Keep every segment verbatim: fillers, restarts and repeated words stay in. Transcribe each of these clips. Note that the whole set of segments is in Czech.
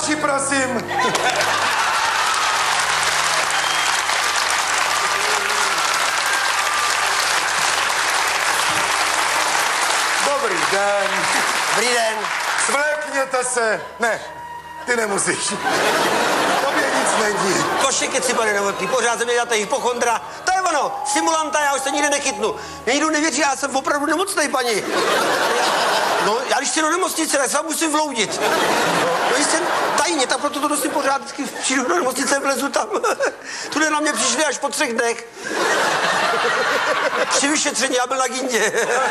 Další, prosím. Dobrý den. Dobrý den. Svlékněte se. Ne, ty nemusíš. Tobě nic není. Košeky si, pane Novotný, pořád se mi dáte hypochondra. To je ono, simulanta, já už se nikde nechytnu. Mě nikdo nevěří, já jsem opravdu nemocnej, paní. No, já když jsi do nemocnice, tak se vám musím vloudit. No, jistě tajně, tak proto to nosím pořád, vždycky přijdu do nemocnice, vlezu tam. Tude na mě přišli až po třech dnech. Při vyšetření, já byl na gindě.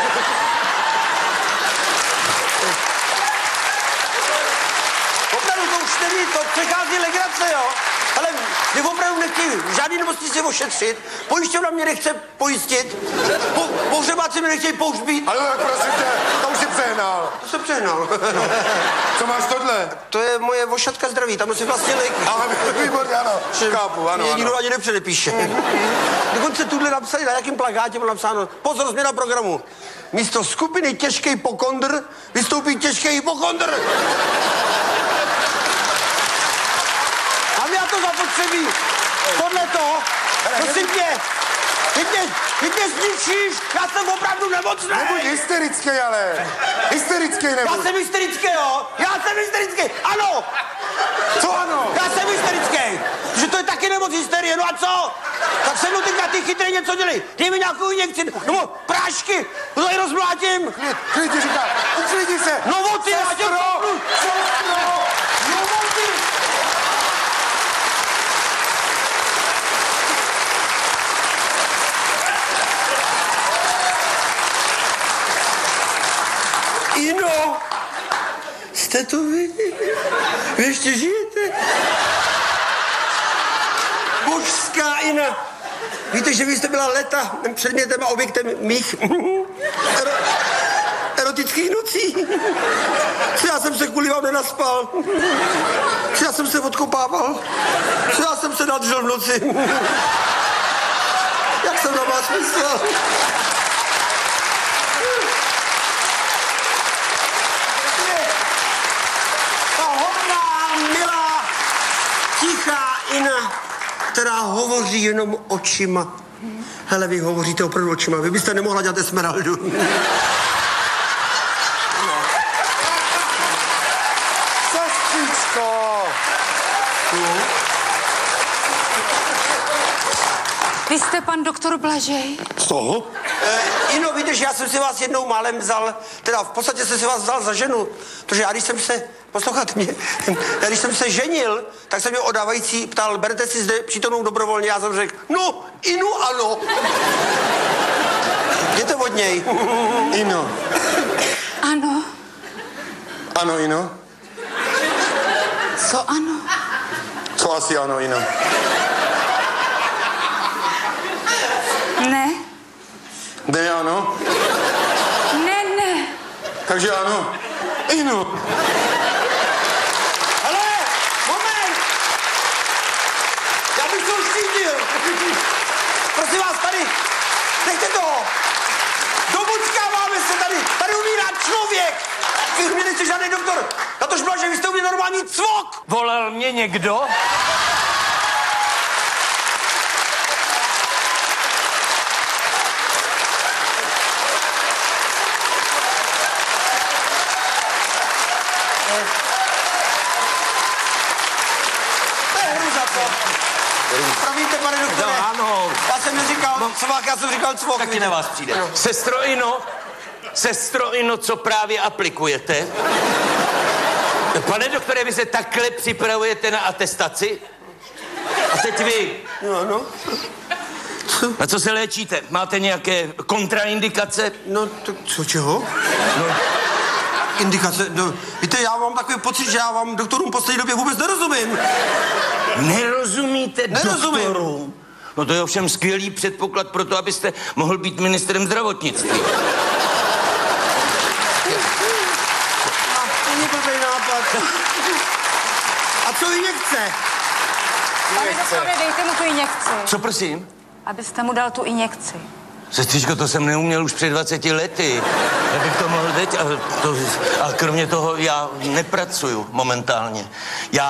Opravdu to už není, to přechází legrace, jo. Ale my opravdu nechtějí žádný nemocnici ošetřit, pojišťovna mě nechce pojistit, po, pohřebáci mě nechtějí pohřbít. Ale tak prosím tě, to už jsi přehnal. To jsem přehnal. Co máš tohle? To je moje vošatka zdraví, tam nosím vlastně léky. Ale výborně, ano. Chápu, ano, Mě ano. nikdo ani nepředepíše. Dokonce tuhle napsali, na jakém plakátě bylo napsáno, pozor, změna programu. Místo skupiny těžký hypokondr vystoupí těžký hypokondr. Mám já to zapotřebí. Podle toho, prosím tě, ty mě, ty mě zničíš, já jsem opravdu nemocný. Nebuď hysterický, ale. Hysterický Já nebuď. jsem hysterický, jo? Já jsem hysterický, ano! Co ano? Já jsem hysterický, že to je taky nemoc hysterie, no a co? Tak se mnou teďka ty chytrý něco dělej. Dej mi nějakou injekci, nebo prášky, to tady rozmlátím. Klid, klid ti říká, uklidni se. No o ty, já tě... Sestro, sestro. No o ty. Ino, jste to vy? Vy ještě žijete? Božská Ina. Víte, že vy jste byla léta předmětem a objektem mých ero, erotických nocí? Já jsem se kvůli vám nenaspal. Já jsem se odkopával. Já jsem se nadržel v noci. Jak jsem na vás myslel? Ta hodná, milá, tichá Ina, která hovoří jenom očima. Hele, vy hovoříte opravdu očima. Vy byste nemohla dělat Esmeraldu. Sestřičko. Vy jste pan doktor Blažej? Co? E, Ino, víte, že já jsem si vás jednou málem vzal, teda v podstatě jsem si vás vzal za ženu, protože já když jsem se, posloucháte mě, já když jsem se ženil, tak se mě odávající ptal, berete si zde přítomnou dobrovolně, já jsem řekl, no, Inu ano. Jděte od něj. Ino. Ano. Ano, Ino. Co ano? Co asi ano, Ino? Ne. Ne, ano. Ne, ne. Takže ano. Ino. Hele, moment! Já bych to už cítil. Prosím vás, tady, nechte toho. Dobučkáváme se tady, tady umírá člověk. Vy mě nejste žádný doktor. Na tož Blažej, vy jste u mě normální cvok. Volal mě někdo? To je hru za to. Promiňte, pane doktore. No, ano. Já jsem neříkal cvak, já jsem říkal cvok. Taky na vás přijde. No. Sestro Ino, sestro Ino, co právě aplikujete? Pane doktore, vy se takhle připravujete na atestaci? A teď vy. No, no. Na co se léčíte? Máte nějaké kontraindikace? No, to, co, čeho? No, Indikace, no, víte, já mám takový pocit, že já vám doktorům v poslední době vůbec nerozumím. nerozumíte Nerozumím. doktorům? No to je ovšem skvělý předpoklad pro to, abyste mohl být ministrem zdravotnictví. Není blbý nápad. A co injekce? Pane doktore, dejte mu tu injekci. Co prosím? Abyste mu dal tu injekci. Sestřičko, to jsem neuměl už před dvaceti lety. Já bych to mohl teď, a, to, a kromě toho já nepracuju momentálně. Já